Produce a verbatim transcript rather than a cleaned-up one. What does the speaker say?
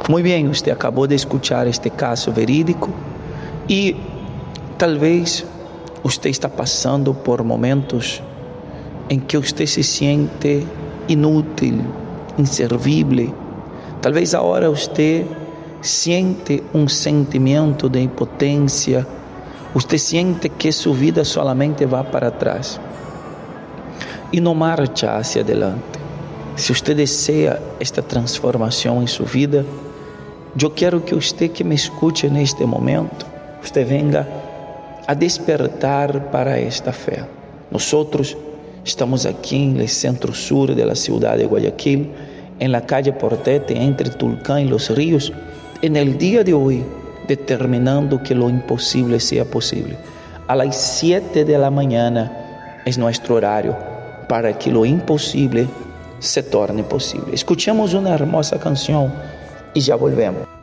Muy bien, usted acabou de escuchar este caso verídico e talvez usted está passando por momentos em que usted se siente inútil, inservible. Talvez agora usted siente um sentimento de impotência, usted siente que sua vida solamente vai para trás e não marcha hacia adelante. Se você deseja esta transformação em sua vida, eu quero que você que me escute neste momento, você venga a despertar para esta fé. Nós estamos aqui no centro-sur da cidade de Guayaquil, em la calle Portete, entre Tulcán e Los Ríos, en el día de hoy, determinando que lo imposible sea posible. A las siete de la mañana es nuestro horario para que lo imposible se torne posible. Escuchemos una hermosa canción y ya volvemos.